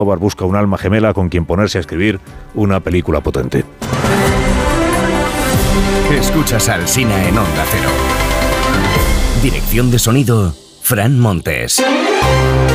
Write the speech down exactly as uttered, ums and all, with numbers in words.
Almodóvar busca un alma gemela con quien ponerse a escribir una película potente. Escuchas Alsina en Onda Cero. Dirección de sonido, Fran Montes.